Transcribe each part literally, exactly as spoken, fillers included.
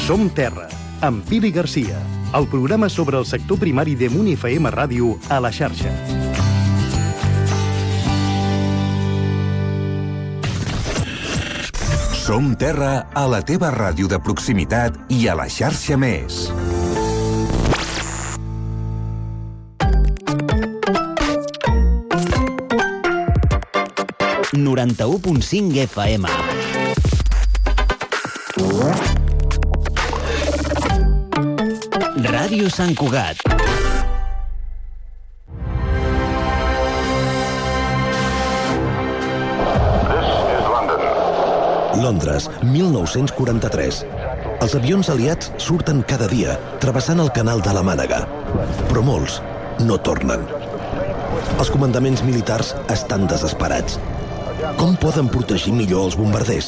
Som Terra, amb Pili Garcia, el programa sobre el sector primari de Munt F M Ràdio a la xarxa. Som Terra a la teva ràdio de proximitat i a la xarxa més. noranta-u punt cinc F M. Ràdio Sant Cugat. Londres, mil nou-cents quaranta-tres. Els avions aliats surten cada dia, travessant el canal de la Mànega. Però molts no tornen. Els comandaments militars estan desesperats. Com poden protegir millor els bombarders?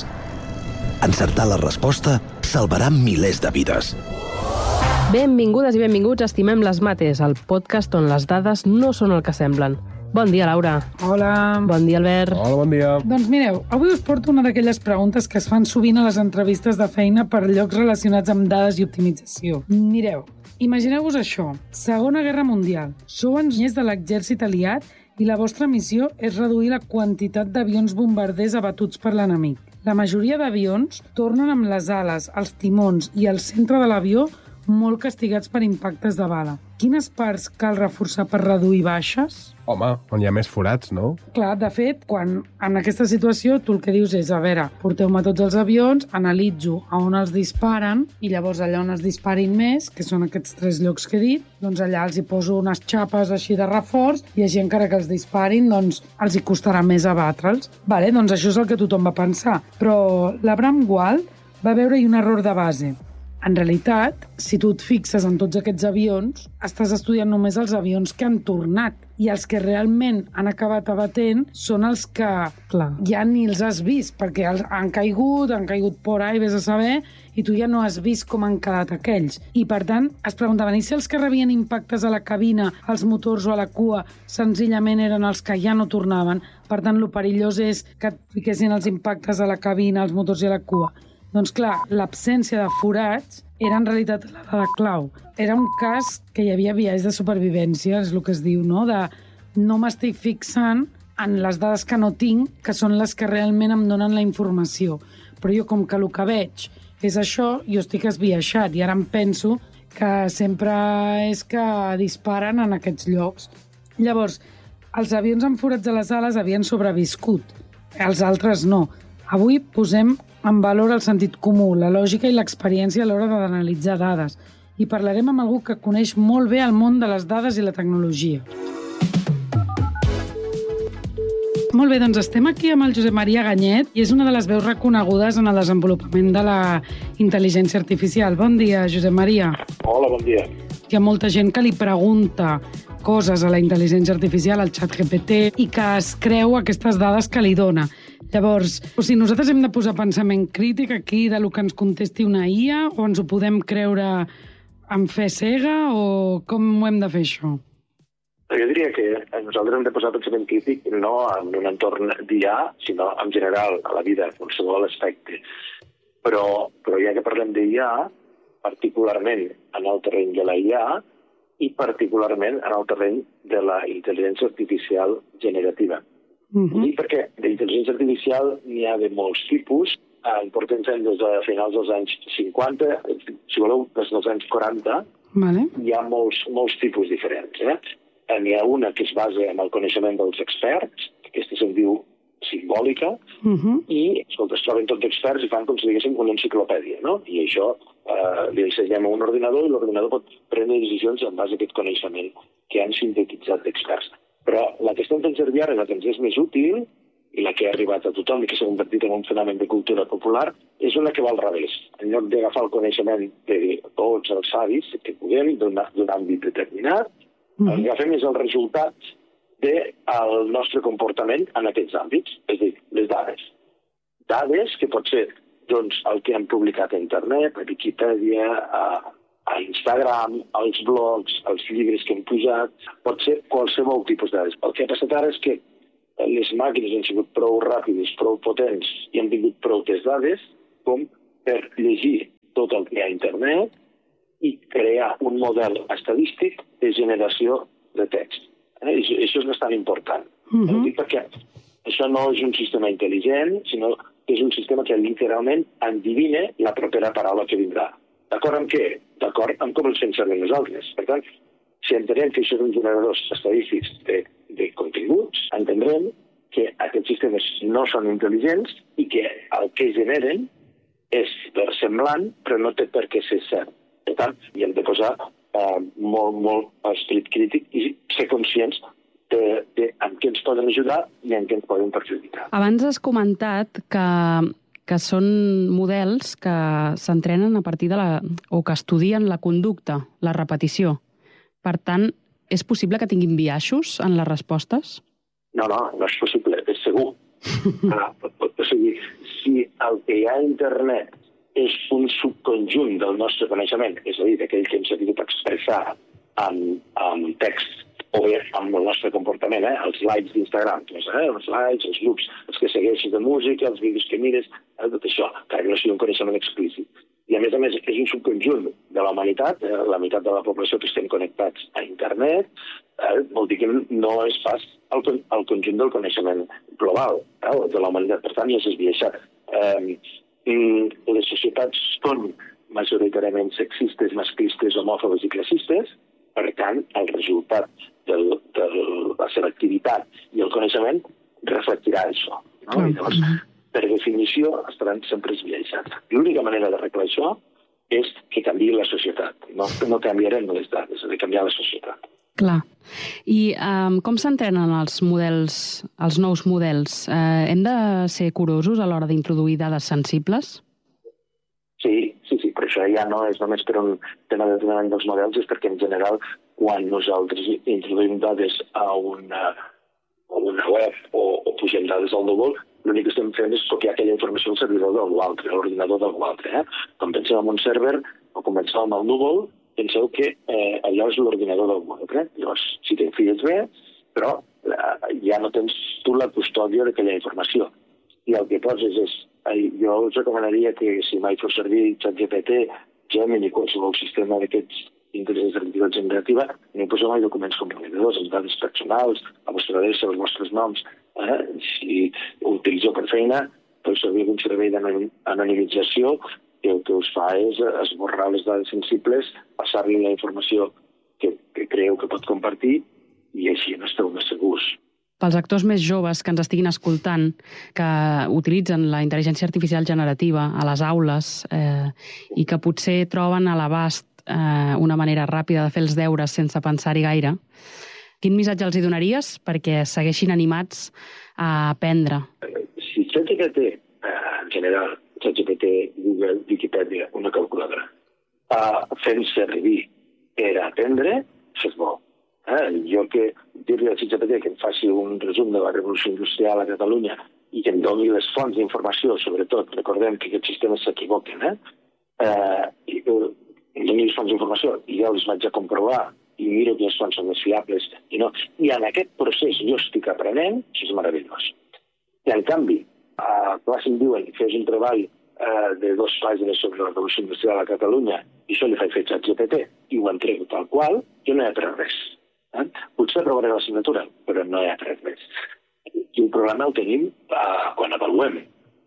Encertar la resposta salvarà milers de vides. Benvingudes i benvinguts a Estimem les Mates, el podcast on les dades no són el que semblen. Bon dia, Laura. Hola. Bon dia, Albert. Hola, bon dia. Doncs mireu, avui us porto una d'aquelles preguntes que es fan sovint a les entrevistes de feina per llocs relacionats amb dades i optimització. Mireu, imagineu-vos això. Segona Guerra Mundial. Sou enginyers de l'exèrcit aliat i la vostra missió és reduir la quantitat d'avions bombarders abatuts per l'enemic. La majoria d'avions tornen amb les ales, els timons i el centre de l'avió molt castigats per impactes de bala. Quines parts cal reforçar per reduir baixes? Home, on hi ha més forats, no? Clar, de fet, quan en aquesta situació tu el que dius és, a veure, porteu-me tots els avions, analitzo a on els disparen i llavors allà on es disparin més, que són aquests tres llocs que he dit, doncs allà els hi poso unes xapes així de reforç i així encara que els disparin, doncs els hi costarà més abatre'ls. Vale, doncs això és el que tothom va pensar. Però l'Abraham Wald va veure-hi un error de base. En realitat, si tu et fixes en tots aquests avions, estàs estudiant només els avions que han tornat i els que realment han acabat abatent són els que Clar. ja ni els has vist, perquè han caigut, han caigut por ahí, vés a saber, i tu ja no has vist com han quedat aquells. I, per tant, es preguntaven, i si els que rebien impactes a la cabina, als motors o a la cua, senzillament eren els que ja no tornaven? Per tant, lo perillós és que et fiquessin els impactes a la cabina, als motors i a la cua. Doncs clar, l'absència de forats era en realitat la dada clau. Era un cas que hi havia biaix de supervivència, és el que es diu, no? De no m'estic fixant en les dades que no tinc, que són les que realment em donen la informació. Però jo, com que el que veig és això, jo estic esbiaixat i ara em penso que sempre és que disparen en aquests llocs. Llavors, els avions amb forats a les ales havien sobreviscut, els altres no. Avui posem en valor el sentit comú, la lògica i l'experiència a l'hora d'analitzar dades. I parlarem amb algú que coneix molt bé el món de les dades i la tecnologia. Molt bé, doncs estem aquí amb el Josep Maria Ganyet i és una de les veus reconegudes en el desenvolupament de la intel·ligència artificial. Bon dia, Josep Maria. Hola, bon dia. Hi ha molta gent que li pregunta coses a la intel·ligència artificial, al xat G P T, i que es creu aquestes dades que li dona. Llavors, o sigui, nosaltres hem de posar pensament crític aquí de lo que ens contesti una I A o ens ho podem creure amb fe cega o com ho hem de fer això? Jo diria que nosaltres hem de posar pensament crític no en un entorn d'I A, sinó en general a la vida, en qualsevol aspecte. Però, però ja que parlem d'I A, particularment en el terreny de la I A i particularment en el terreny de la intel·ligència artificial generativa. Uh-huh. I perquè d'intel·ligència artificial n'hi ha de molts tipus, eh, portem fent des de finals dels anys cinquanta, si voleu, des dels anys quaranta, vale. Hi ha molts, molts tipus diferents. Eh? N'hi ha una que es basa en el coneixement dels experts, aquesta se'n diu simbòlica, uh-huh. i escolta, es troben tots experts i fan com si diguéssim una enciclopèdia, no? I això eh, li ensenyem a un ordinador i l'ordinador pot prendre decisions en base a aquest coneixement que han sintetitzat d'experts. Però la que estem fent servir ara, la que ens és més útil i la que ha arribat a tothom i que s'ha convertit en un fenomen de cultura popular, és una que va al revés. En lloc d'agafar el coneixement de tots els savis que puguem d'un àmbit determinat, mm. el que agafem és el resultat del nostre comportament en aquests àmbits, és a dir, les dades. Dades que pot ser doncs, el que han publicat a internet, a Wikipedia, a, a Instagram, als blogs, als llibres que hem pujat, pot ser qualsevol tipus de dades. El que ha passat ara és que les màquines han sigut prou ràpides, prou potents i han tingut prou dades com per llegir tot el que hi ha a internet i crear un model estadístic de generació de text. Eh? Això, això és bastant important. Uh-huh. Ho dic perquè això no és un sistema intel·ligent, sinó que és un sistema que literalment endivina la propera paraula que vindrà. D'acord amb què? D'acord amb com els fem servir nosaltres. Per tant, si entenem que això és un generador estadístics de, de continguts, entendrem que aquests sistemes no són intel·ligents i que el que generen és versemblant, però no té per què ser cert. Per tant, hi hem de posar eh, molt, molt estrit crític i ser conscients de, de en què ens poden ajudar i en què ens poden perjudicar. Abans has comentat que, que són models que s'entrenen a partir de la... o que estudien la conducta, la repetició. Per tant, és possible que tinguin biaixos en les respostes? No, no, no és possible, és segur. ah, o sigui, si el que hi ha a internet és un subconjunt del nostre coneixement, és a dir, d'aquell que hem sabut expressar amb, amb text o bé amb el nostre comportament, eh? Els likes d'Instagram, doncs, eh? els likes, els looks, els que segueixes de música, els vídeos que mires, eh? tot això, que no sigui un coneixement explícit. I a més a més és un subconjunt de la humanitat, eh? la meitat de la població que estem connectats a internet, eh? vol dir que no és pas el, el conjunt del coneixement global eh? de la humanitat. Per tant, ja s'ha esbiaixat. Eh, les societats són majoritàriament sexistes, masclistes, homòfobes i classistes. Per tant, el resultat de la seva activitat i el coneixement reflectirà això. No? I llavors, per definició, estaran sempre esbiaixats. L'única manera d'arreglar això és que canviï la societat. No, no canviarem les dades, ha de canviar la societat. Clar. I um, com s'entrenen els models, els nous models? Uh, hem de ser curosos a l'hora d'introduir dades sensibles? Sí, sí, sí, però això ja no és només per un tema d'entrenament dels models, és perquè en general quan nosaltres introduïm dades a una, a una web o, o pugem dades al núvol, l'únic que estem fent és copiar aquella informació al servidor d'algú altre, a l'ordinador d'algú altre. Eh? Quan pensem en un server o quan pensem en el núvol, penseu que eh, allò és l'ordinador d'algú altre. Llavors, si te'n fies bé, però eh, ja no tens tu la custòdia d'aquella informació. I el que poses és, eh, jo us recomanaria que si mai fos servir ChatGPT, Gemini, qualsevol sistema d'aquests intel·ligència artificial generativa, no hi poseu mai documents comprometedors, els dades personals, la vostra adreça, els vostres noms. Eh? Si ho utilitzeu per feina, pot servir un servei d'anonimització que el que us fa és esborrar les dades sensibles, passar-li la informació que, que creieu que pot compartir i així no esteu més segurs. Pels actors més joves que ens estiguin escoltant, que utilitzen la intel·ligència artificial generativa a les aules eh, i que potser troben a l'abast eh, una manera ràpida de fer els deures sense pensar-hi gaire, quin missatge els hi donaries perquè segueixin animats a aprendre? Si ChatGPT, eh, en general, ChatGPT, Google, Wikipedia, una calculadora, uh, fent servir per aprendre, això és bo. Eh? Jo que dir-li al ChatGPT que em faci un resum de la revolució industrial a Catalunya i que em doni les fonts d'informació, sobretot, recordem que aquests sistemes s'equivoquen, eh? Uh, i em doni les fonts d'informació i jo les vaig a comprovar i miro quines fonts són més fiables i no. I en aquest procés jo estic aprenent, això és meravellós. I en canvi, a classe em diuen que fes un treball eh, de dos pàgines sobre la revolució industrial a Catalunya i això li faig fer ChatGPT i ho entrego tal qual, jo no he après res. Eh? Potser aprovaré l'assignatura, però no he après res. I el problema el tenim eh, quan avaluem.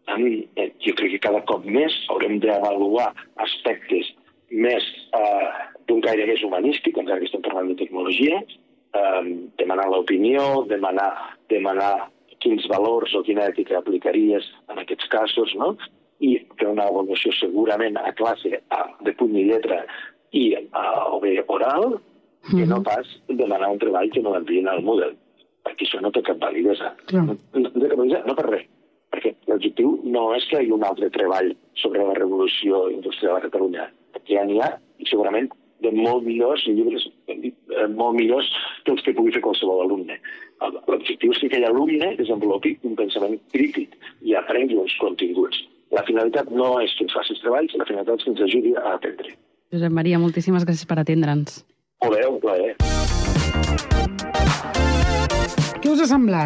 Eh? Jo crec que cada cop més haurem d'avaluar aspectes més eh, d'un caire més humanístic, encara que estem parlant de tecnologia, eh, demanar l'opinió, demanar, demanar quins valors o quina ètica aplicaries en aquests casos, no? I fer una avaluació segurament a classe a, de punt i lletra i a, o bé oral, que no pas demanar un treball que no l'envien al Moodle, perquè això no té cap validesa. No, no té cap validesa, no per res, perquè l'objectiu no és que hi hagi un altre treball sobre la revolució industrial a Catalunya, perquè ja n'hi ha, i segurament de molt millors llibres, molt millors que els que pugui fer qualsevol alumne. L'objectiu és que aquell alumne desenvolupi un pensament crític i aprengui uns continguts. La finalitat no és que ens faci els treballs, la finalitat és que ens ajudi a aprendre. Josep Maria, moltíssimes gràcies per atendre'ns. Molt bé, un plaer. Què us ha semblat?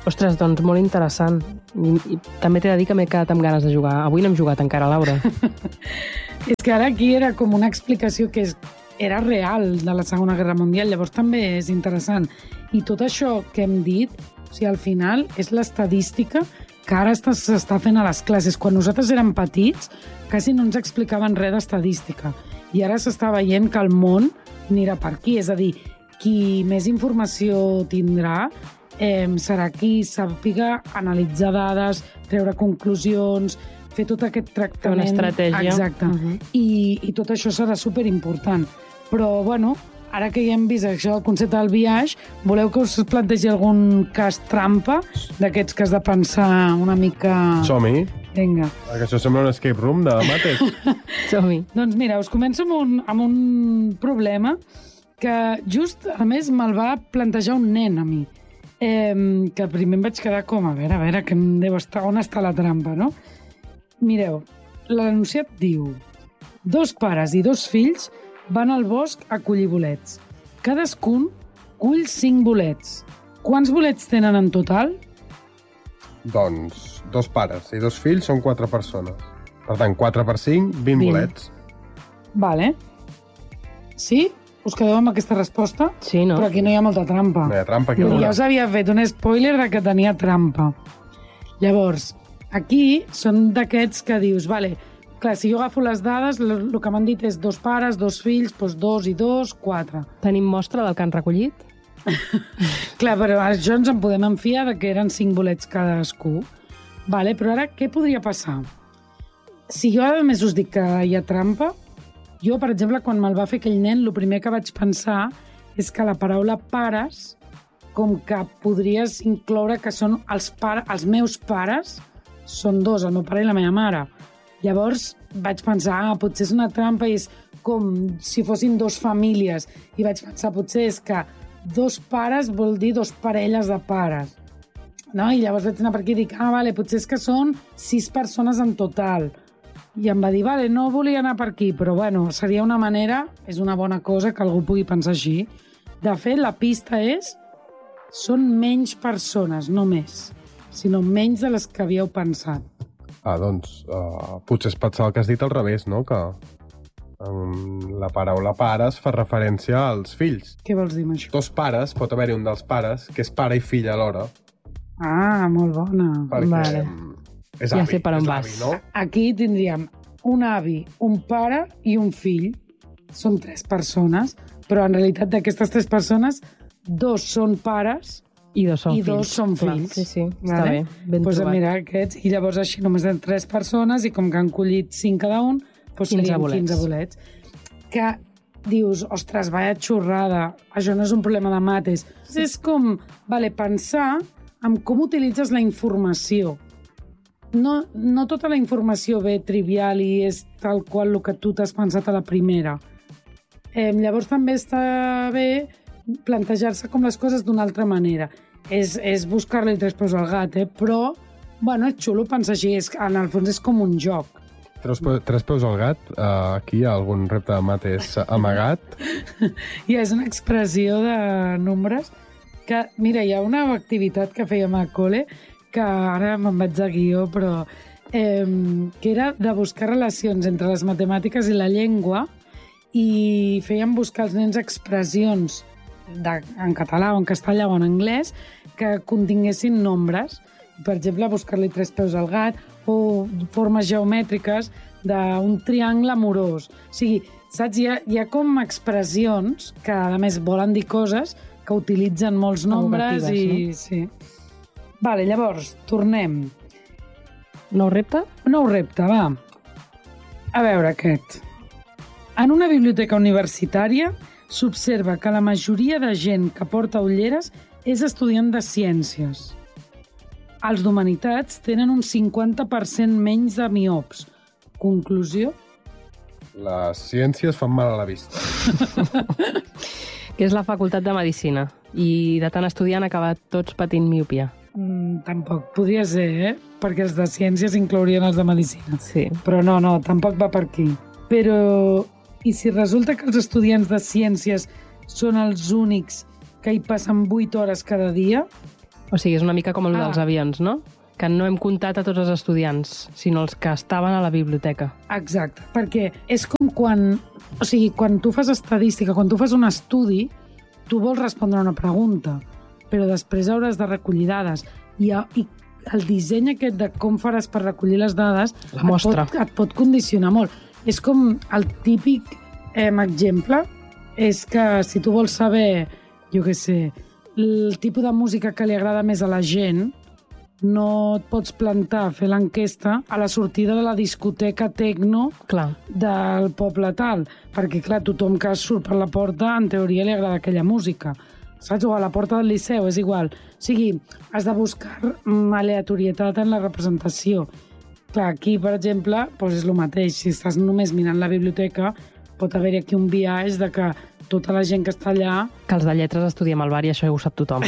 Ostres, doncs molt interessant. I, i també t'he de dir que m'he quedat amb ganes de jugar. Avui no hem jugat encara, Laura. És que ara aquí era com una explicació que és, era real de la Segona Guerra Mundial, llavors també és interessant. I tot això que hem dit, o sigui, al final és l'estadística que ara s'està fent a les classes. Quan nosaltres érem petits, quasi no ens explicaven res d'estadística. I ara s'està veient que el món anirà per aquí. És a dir, qui més informació tindrà eh, serà qui sàpiga analitzar dades, treure conclusions, fer tot aquest tractament. Una estratègia. Exacte. Uh-huh. I, I tot això serà superimportant. Però, bueno, ara que ja hem vist això, el concepte del biaix, voleu que us plantegi algun cas trampa d'aquests que has de pensar una mica... Som-hi. Vinga. Que això sembla un escape room de mates. Som-hi. Doncs mira, us començo amb un, amb un problema que just, a més, me'l va plantejar un nen a mi. Eh, que primer em vaig quedar com, a veure, a veure, que deu estar, on està la trampa, no? Mireu, l'enunciat diu: dos pares i dos fills van al bosc a collir bolets. Cadascun cull cinc bolets. Quants bolets tenen en total? Doncs dos pares i dos fills són quatre persones. Per tant, quatre per cinc, vint, vint. bolets. Vale. Sí? Us quedeu amb aquesta resposta? Sí, no? Però aquí no hi ha molta trampa. No hi ha trampa aquí. Ja us havia fet un spoiler de que tenia trampa. Llavors, aquí són d'aquests que dius, vale, clar, si jo agafo les dades, el que m'han dit és dos pares, dos fills, doncs dos i dos, quatre. Tenim mostra del que han recollit? Clar, però això ens en podem enfiar de que eren cinc bolets cadascú. Vale, però ara què podria passar? Si jo a més us dic que hi ha trampa, jo, per exemple, quan me'l va fer aquell nen, el primer que vaig pensar és que la paraula pares, com que podries incloure que són els, pare, els meus pares, són dos, el meu pare i la meva mare. Llavors vaig pensar, ah, potser és una trampa i és com si fossin dos famílies. I vaig pensar, potser és que dos pares vol dir dos parelles de pares. No? I llavors vaig anar per aquí i dic, ah, vale, potser és que són sis persones en total. I em va dir, vale, no volia anar per aquí, però bueno, seria una manera, és una bona cosa que algú pugui pensar així. De fet, la pista és, són menys persones, no més, sinó menys de les que havíeu pensat. Ah, doncs, uh, potser es pot ser el que has dit al revés, no? Que um, la paraula pares fa referència als fills. Què vols dir amb això? Dos pares, pot haver-hi un dels pares, que és pare i fill alhora. Ah, molt bona. Perquè... Vale. És ja avi, sé per on és vas. avi, no? Aquí tindríem un avi, un pare i un fill. Són tres persones, però en realitat d'aquestes tres persones, dos són pares i dos són i fills. dos són Clar, fills. sí, sí, està vale? bé, ben pues trobat. Mira, aquests, i llavors així només hi ha tres persones i com que han collit cinc cada un, doncs quinze serien bolets. quinze bolets. Que dius, ostres, vaya xorrada, això no és un problema de mates. És com, vale, pensar en com utilitzes la informació. No, no tota la informació ve trivial i és tal qual el que tu t'has pensat a la primera. Eh, llavors també està bé plantejar-se com les coses d'una altra manera. És, és buscar-li tres peus al gat, eh? Però bueno, és xulo pensar així, és, en el fons és com un joc. Tres, tres peus al gat, uh, aquí hi ha algun repte de mates amagat. I és una expressió de nombres que, mira, hi ha una activitat que fèiem a col·le que ara me'n vaig de guió, però eh, que era de buscar relacions entre les matemàtiques i la llengua i fèiem buscar als nens expressions de, en català o en castellà o en anglès que continguessin nombres. Per exemple, buscar-li tres peus al gat o formes geomètriques d'un triangle amorós. O sigui, saps? Hi ha, hi ha com expressions que, a més, volen dir coses que utilitzen molts nombres i... No? Sí. Vale, llavors, tornem. Nou repte? Nou repte, va. A veure aquest. En una biblioteca universitària s'observa que la majoria de gent que porta ulleres és estudiant de ciències. Els d'humanitats tenen un cinquanta per cent menys de miops. Conclusió? Les ciències fan mal a la vista. Que és la facultat de Medicina. I de tant estudiar han acabat tots patint miopia. Mm, tampoc. Podria ser, eh? Perquè els de ciències inclourien els de medicina. Sí. Però no, no, tampoc va per aquí. Però, i si resulta que els estudiants de ciències són els únics que hi passen vuit hores cada dia, O sigui, és una mica com el Ah. dels avions, no? Que no hem comptat a tots els estudiants, sinó els que estaven a la biblioteca. Exacte, perquè és com quan... O sigui, quan tu fas estadística, quan tu fas un estudi, tu vols respondre a una pregunta, però després hauràs de recollir dades. I, i el disseny aquest de com faràs per recollir les dades La mostra. Et, pot, et pot condicionar molt. És com el típic eh, exemple, és que si tu vols saber, jo què sé, el tipus de música que li agrada més a la gent, no et pots plantar a fer l'enquesta a la sortida de la discoteca tecno Clar. del poble tal, perquè, clar, tothom que surt per la porta, en teoria, li agrada aquella música. Saps? O a la porta del liceu, és igual. O sigui, has de buscar aleatorietat en la representació. Clar, aquí, per exemple, doncs és el mateix. Si estàs només mirant la biblioteca, pot haver-hi aquí un biaix de que tota la gent que està allà... Que els de lletres estudiem al bar i això ho sap tothom.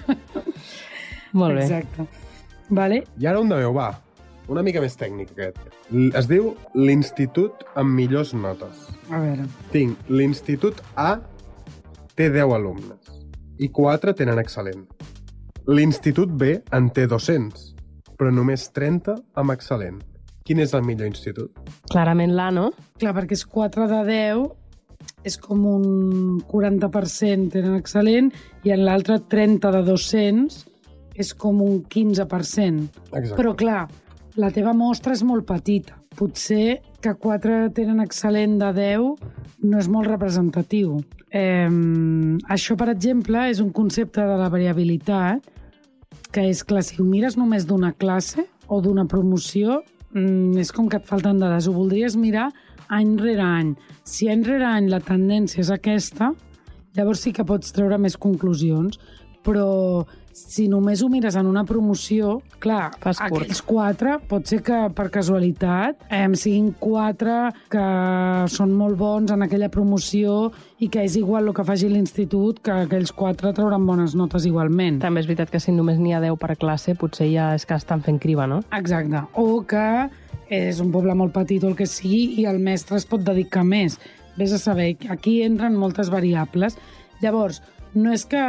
Molt bé. Exacte. Vale? I ara un de meu, va. Una mica més tècnic, aquest. L- Es diu l'Institut amb millors notes. A veure. Tinc l'Institut A, té deu alumnes, i quatre tenen excel·lent. L'Institut B en té dos-cents, però només trenta amb excel·lent. Quin és el millor institut? Clarament l'A, no? Clar, perquè és quatre de deu, és com un quaranta per cent tenen excel·lent, i en l'altre trenta de dos-cents és com un quinze per cent. Exacte. Però, clar, la teva mostra és molt petita. Potser que quatre tenen excel·lent de deu no és molt representatiu. Eh, això, per exemple, és un concepte de la variabilitat que és, clar, si ho mires només d'una classe o d'una promoció, mm, és com que et falten dades. Ho voldries mirar any rere any. Si any rere any la tendència és aquesta, llavors sí que pots treure més conclusions, però si només ho mires en una promoció, clar, Fas curt. aquells quatre, pot ser que per casualitat eh, siguin quatre que són molt bons en aquella promoció i que és igual el que faci l'institut, que aquells quatre trauran bones notes igualment. També és veritat que si només n'hi ha deu per classe, potser ja és que estan fent criba, no? Exacte. O que és un poble molt petit o el que sigui i el mestre es pot dedicar més. Ves a saber, aquí entren moltes variables. Llavors, no és que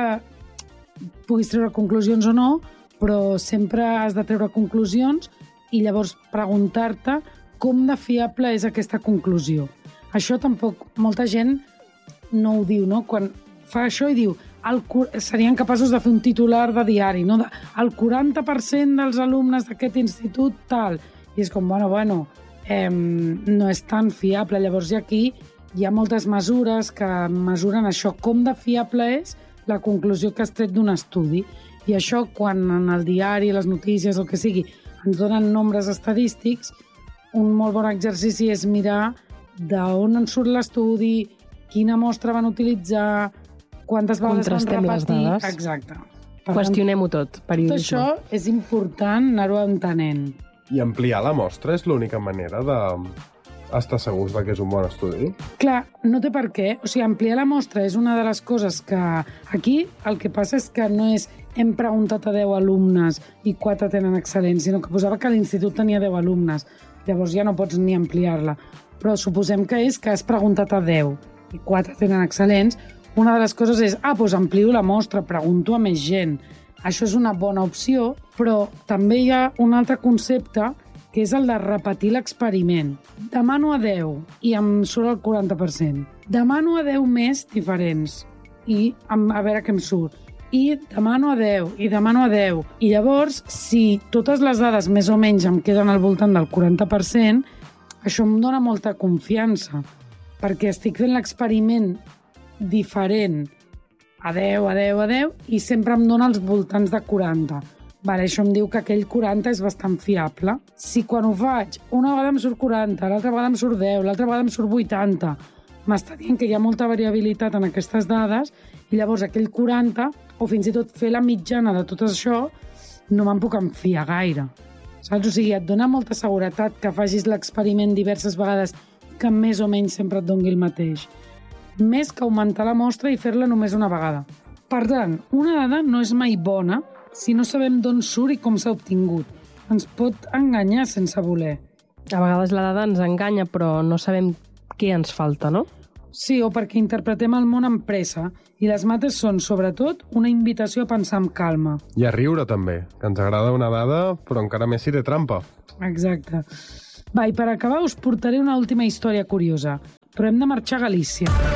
puguis treure conclusions o no, però sempre has de treure conclusions i llavors preguntar-te com de fiable és aquesta conclusió. Això tampoc molta gent no ho diu, no? Quan fa això i diu el, serien capaços de fer un titular de diari, no? De, el quaranta per cent dels alumnes d'aquest institut tal. I és com, bueno, bueno, eh, no és tan fiable. Llavors aquí hi ha moltes mesures que mesuren això, com de fiable és la conclusió que has tret d'un estudi. I això, quan en el diari, les notícies, el que sigui, ens donen nombres estadístics, un molt bon exercici és mirar d'on en surt l'estudi, quina mostra van utilitzar, quantes vegades van Contrastem les repetir... dades. Exacte. Per Qüestionem-ho tot. tant, tot periodisme. això és important anar-ho entenent. I ampliar la mostra és l'única manera de estar segurs de que és un bon estudi? Clar, no té per què. O sigui, ampliar la mostra és una de les coses que... Aquí el que passa és que no és hem preguntat a deu alumnes i quatre tenen excel·lent, sinó que posava que l'institut tenia deu alumnes. Llavors ja no pots ni ampliar-la. Però suposem que és que has preguntat a deu i quatre tenen excel·lents. Una de les coses és, ah, doncs amplio la mostra, pregunto a més gent. Això és una bona opció, però també hi ha un altre concepte que és el de repetir l'experiment. Demano a deu i em surt el quaranta per cent. Demano a deu més diferents i a veure què em surt. I demano a deu, i demano a deu. I llavors, si totes les dades més o menys em queden al voltant del quaranta per cent, això em dona molta confiança, perquè estic fent l'experiment diferent a deu, a deu, a deu, i sempre em dona els voltants de quaranta. Vale, això em diu que aquell quaranta és bastant fiable. Si quan ho faig, una vegada em surt quaranta, l'altra vegada em surt deu, l'altra vegada em surt vuitanta, m'està dient que hi ha molta variabilitat en aquestes dades i llavors aquell quaranta, o fins i tot fer la mitjana de tot això, no me'n puc enfiar gaire. Saps? O sigui, et dona molta seguretat que facis l'experiment diverses vegades i que més o menys sempre et doni el mateix. Més que augmentar la mostra i fer-la només una vegada. Per tant, una dada no és mai bona si no sabem d'on surt i com s'ha obtingut. Ens pot enganyar sense voler. A vegades la dada ens enganya, però no sabem què ens falta, no? Sí, o perquè interpretem el món amb pressa. I les mates són, sobretot, una invitació a pensar amb calma. I a riure, també, que ens agrada una dada, però encara més si té trampa. Exacte. Va, i per acabar us portaré una última història curiosa. Però hem de marxar a Galícia.